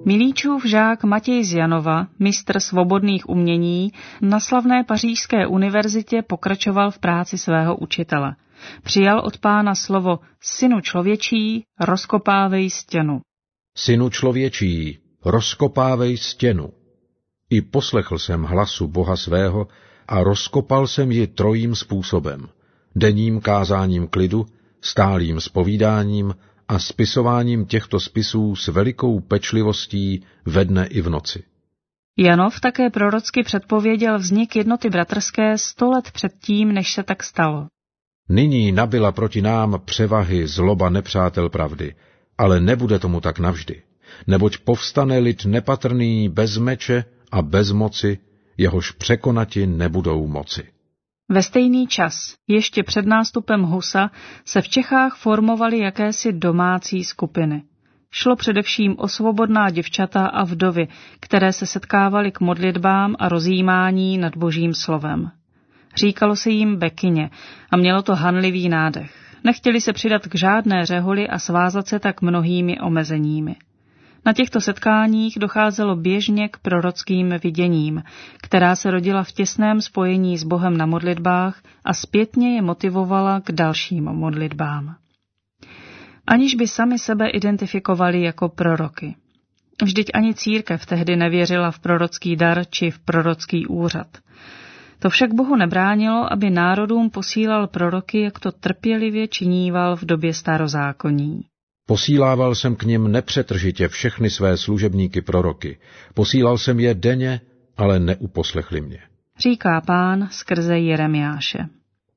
Milíčův žák Matěj z Janova, mistr svobodných umění, na slavné pařížské univerzitě pokračoval v práci svého učitele. Přijal od Pána slovo: Synu člověčí, rozkopávej stěnu. Synu člověčí, rozkopávej stěnu. I poslechl jsem hlasu Boha svého a rozkopal jsem ji trojím způsobem: denním kázáním klidu, stálým zpovídáním a spisováním těchto spisů s velikou pečlivostí ve dne i v noci. Janov také prorocky předpověděl vznik jednoty bratrské 100 let předtím, než se tak stalo. Nyní nabyla proti nám převahy zloba nepřátel pravdy, ale nebude tomu tak navždy, neboť povstane lid nepatrný bez meče a bez moci, jehož překonati nebudou moci. Ve stejný čas, ještě před nástupem Husa, se v Čechách formovaly jakési domácí skupiny. Šlo především o svobodná děvčata a vdovy, které se setkávaly k modlitbám a rozjímání nad Božím slovem. Říkalo se jim bekyně a mělo to hanlivý nádech. Nechtěli se přidat k žádné řeholi a svázat se tak mnohými omezeními. Na těchto setkáních docházelo běžně k prorockým viděním, která se rodila v těsném spojení s Bohem na modlitbách a zpětně je motivovala k dalším modlitbám. Aniž by sami sebe identifikovali jako proroky. Vždyť ani církev tehdy nevěřila v prorocký dar či v prorocký úřad. To však Bohu nebránilo, aby národům posílal proroky, jak to trpělivě činíval v době starozákonní. Posílával jsem k nim nepřetržitě všechny své služebníky proroky. Posílal jsem je denně, ale neuposlechli mě. Říká Pán skrze Jeremiáše.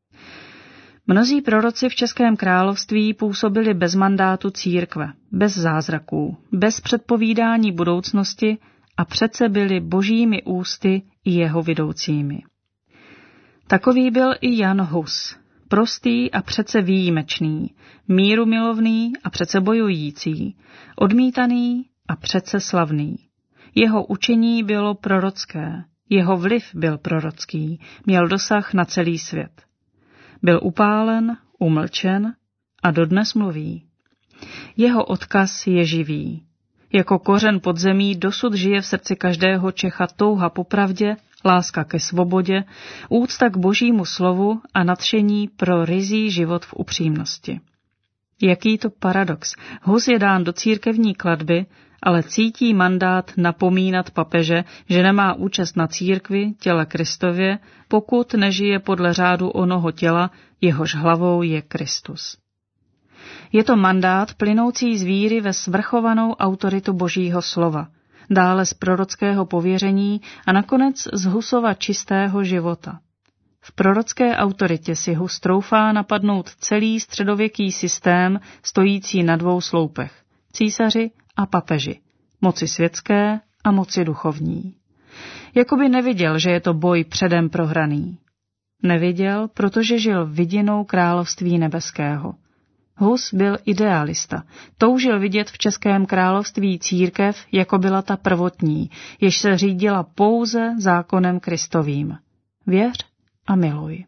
Mnozí proroci v Českém království působili bez mandátu církve, bez zázraků, bez předpovídání budoucnosti a přece byli božími ústy i jeho vidoucími. Takový byl i Jan Hus, prostý a přece výjimečný, mírumilovný a přece bojující, odmítaný a přece slavný. Jeho učení bylo prorocké, jeho vliv byl prorocký, měl dosah na celý svět. Byl upálen, umlčen a dodnes mluví. Jeho odkaz je živý. Jako kořen podzemí dosud žije v srdci každého Čecha touha po pravdě, láska ke svobodě, úcta k Božímu slovu a nadšení pro ryzí život v upřímnosti. Jaký to paradox. Hus je dán do církevní klatby, ale cítí mandát napomínat papeže, že nemá účast na církvi, těle Kristově, pokud nežije podle řádu onoho těla, jehož hlavou je Kristus. Je to mandát plynoucí z víry ve svrchovanou autoritu Božího slova, dále z prorockého pověření a nakonec z Husova čistého života. V prorocké autoritě si Hus troufá napadnout celý středověký systém stojící na dvou sloupech, císaři a papeži, moci světské a moci duchovní. Jakoby neviděl, že je to boj předem prohraný. Neviděl, protože žil vidinou království nebeského. Hus byl idealista, toužil vidět v Českém království církev, jako byla ta prvotní, jež se řídila pouze zákonem Kristovým. Věř a miluj.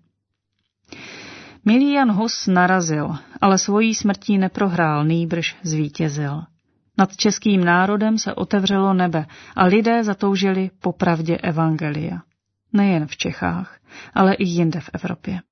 Milý Jan Hus narazil, ale svojí smrtí neprohrál, nýbrž zvítězil. Nad českým národem se otevřelo nebe a lidé zatoužili po pravdě evangelia. Nejen v Čechách, ale i jinde v Evropě.